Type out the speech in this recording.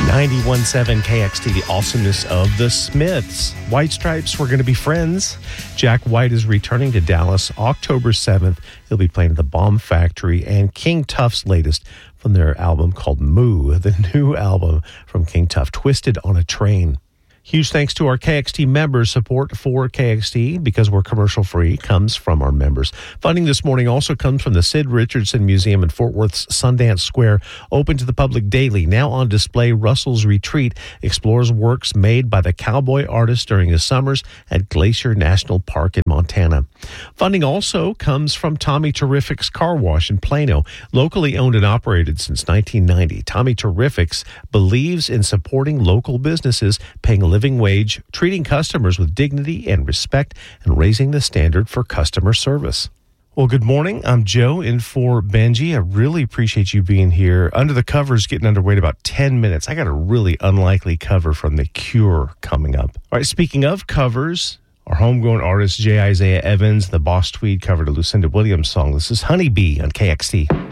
91.7 KXT, the awesomeness of the Smiths. White Stripes, we're going to be friends. Jack White is returning to Dallas October 7th. He'll be playing at the Bomb Factory, and King Tuff's latest from their album called Moo, the new album from King Tuff, Twisted on a Train. Huge thanks to our KXT members. Support for KXT, because we're commercial free, comes from our members. Funding this morning also comes from the Sid Richardson Museum in Fort Worth's Sundance Square, open to the public daily. Now on display, Russell's Retreat explores works made by the cowboy artist during his summers at Glacier National Park in Montana. Funding also comes from Tommy Terrific's Car Wash in Plano, locally owned and operated since 1990. Tommy Terrific's believes in supporting local businesses, paying a living wage, treating customers with dignity and respect, and raising the standard for customer service. Well, good morning. I'm Joe in for Benji. I really appreciate you being here. Under the Covers getting underway in about 10 minutes. I got a really unlikely cover from The Cure coming up. All right, speaking of covers, our homegrown artist J. Isaiah Evans, the Boss Tweed, covered a Lucinda Williams song. This is Honeybee on KXT.